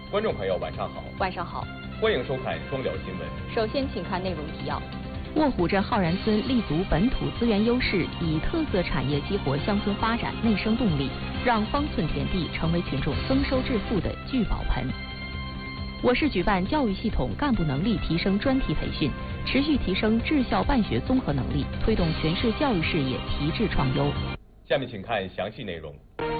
观众朋友，晚上好。 晚上好， 欢迎收看双聊新闻。 首先，请看内容提要。 卧虎镇浩然村立足本土资源优势，以特色产业激活乡村发展内生动力，让方寸田地成为群众增收致富的聚宝盆。我市举办教育系统干部能力提升专题培训，持续提升治校办学综合能力，推动全市教育事业提质创优。 下面请看详细内容。